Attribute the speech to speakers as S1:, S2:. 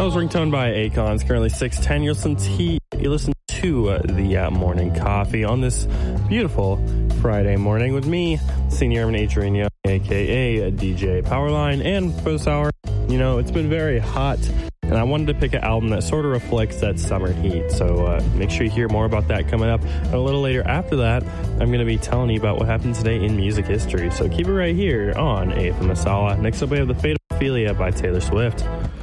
S1: That was Ringtone by Akon. It's currently 6:10. You listen to the Morning Coffee on this beautiful Friday morning with me, Senior Urban Adrian Young, a.k.a. DJ Powerline. And for this hour, it's been very hot, and I wanted to pick an album that sort of reflects that summer heat. So make sure you hear more about that coming up. And a little later after that, I'm going to be telling you about what happened today in music history. So keep it right here on AFM Masala. Next up, we have The Fate of Ophelia by Taylor Swift.